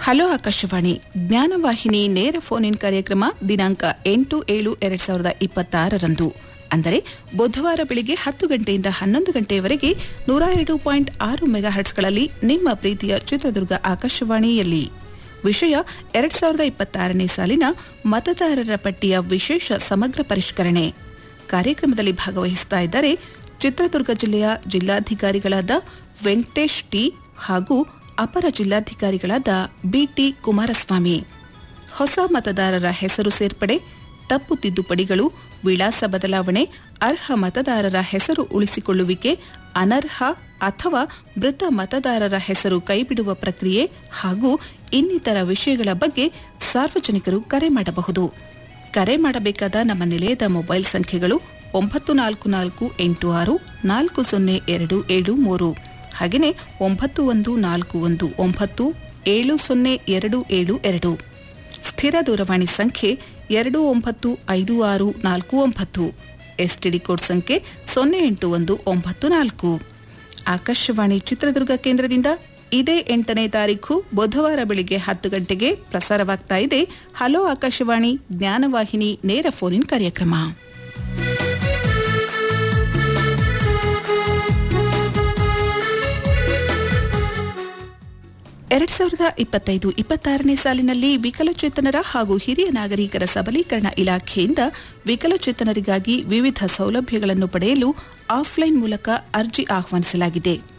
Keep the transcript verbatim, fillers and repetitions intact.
Hello Akashvani Jnanavahini ನೇರ phone in ಕಾರ್ಯಕ್ರಮ ದಿನಾಂಕ ಎಂಟು ಏಳು ಎರಡ್ ಸಾವಿರದ ಇಪ್ಪತ್ತಾರರಂದು ಅಂದರೆ ಬುಧವಾರ ಬೆಳಿಗ್ಗೆ ಹತ್ತು ಗಂಟೆಯಿಂದ ಹನ್ನೊಂದು ಗಂಟೆಯವರೆಗೆ ನೂರ ಎರಡು ಪಾಯಿಂಟ್ ಆರು ಮೆಗಾಹರ್ಟ್ಸ್ಗಳಲ್ಲಿ ನಿಮ್ಮ ಪ್ರೀತಿಯ ಚಿತ್ರದುರ್ಗ ಆಕಾಶವಾಣಿಯಲ್ಲಿ ವಿಷಯ ಎರಡ್ ಸಾವಿರದ ಇಪ್ಪತ್ತಾರನೇ ಸಾಲಿನ ಮತದಾರರ ಪಟ್ಟಿಯ ವಿಶೇಷ ಸಮಗ್ರ ಪರಿಷ್ಕರಣೆ. ಕಾರ್ಯಕ್ರಮದಲ್ಲಿ ಭಾಗವಹಿಸ್ತಾ ಇದ್ದಾರೆ ಚಿತ್ರದುರ್ಗ ಜಿಲ್ಲೆಯ ಜಿಲ್ಲಾಧಿಕಾರಿಗಳಾದ ವೆಂಕಟೇಶ್ ಟಿ ಹಾಗೂ ಅಪರ ಜಿಲ್ಲಾಧಿಕಾರಿಗಳಾದ ಬಿಟಿ ಕುಮಾರಸ್ವಾಮಿ. ಹೊಸ ಮತದಾರರ ಹೆಸರು ಸೇರ್ಪಡೆ, ತಪ್ಪು ತಿದ್ದುಪಡಿಗಳು, ವಿಳಾಸ ಬದಲಾವಣೆ, ಅರ್ಹ ಮತದಾರರ ಹೆಸರು ಉಳಿಸಿಕೊಳ್ಳುವಿಕೆ, ಅನರ್ಹ ಅಥವಾ ಮೃತ ಮತದಾರರ ಹೆಸರು ಕೈಬಿಡುವ ಪ್ರಕ್ರಿಯೆ ಹಾಗೂ ಇನ್ನಿತರ ವಿಷಯಗಳ ಬಗ್ಗೆ ಸಾರ್ವಜನಿಕರು ಕರೆ ಮಾಡಬಹುದು. ಕರೆ ಮಾಡಬೇಕಾದ ನಮ್ಮ ನಿಲಯದ ಮೊಬೈಲ್ ಸಂಖ್ಯೆಗಳು ಒಂಬತ್ತು ನಾಲ್ಕು ನಾಲ್ಕು ಎಂಟು ಆರು ನಾಲ್ಕು ಸೊನ್ನೆ ಎರಡು ಏಳು ಮೂರು ಹಾಗೆಯೇ ಒಂಬತ್ತು ಒಂದು ನಾಲ್ಕು ಒಂದು ಒಂಬತ್ತು ಏಳು ಸೊನ್ನೆ ಎರಡು ಏಳು ಎರಡು. ಸ್ಥಿರ ದೂರವಾಣಿ ಸಂಖ್ಯೆ ಎರಡು ಒಂಬತ್ತು ಐದು ಆರು ನಾಲ್ಕು ಒಂಬತ್ತು. ಎಸ್ಟಿಡಿ ಕೋಡ್ ಸಂಖ್ಯೆ ಸೊನ್ನೆ ಎಂಟು ಒಂದು ಒಂಬತ್ತು ನಾಲ್ಕು. ಆಕಾಶವಾಣಿ ಚಿತ್ರದುರ್ಗ ಕೇಂದ್ರದಿಂದ ಇದೇ ಎಂಟನೇ ತಾರೀಖು ಬುಧವಾರ ಬೆಳಿಗ್ಗೆ ಹತ್ತು ಗಂಟೆಗೆ ಪ್ರಸಾರವಾಗ್ತಾ ಇದೆ ಹಲೋ ಆಕಾಶವಾಣಿ ಜ್ಞಾನವಾಹಿನಿ ನೇರ ಫೋನ್ ಇನ್ ಕಾರ್ಯಕ್ರಮ. ಎರಡ್ ಸಾವಿರದ ಇಪ್ಪತ್ತೈದು ಇಪ್ಪತ್ತಾರನೇ ಸಾಲಿನಲ್ಲಿ ವಿಕಲಚೇತನರ ಹಾಗೂ ಹಿರಿಯ ನಾಗರಿಕರ ಸಬಲೀಕರಣ ಇಲಾಖೆಯಿಂದ ವಿಕಲಚೇತನರಿಗಾಗಿ ವಿವಿಧ ಸೌಲಭ್ಯಗಳನ್ನು ಪಡೆಯಲು ಆಫ್ಲೈನ್ ಮೂಲಕ ಅರ್ಜಿ ಆಹ್ವಾನಿಸಲಾಗಿದೆ.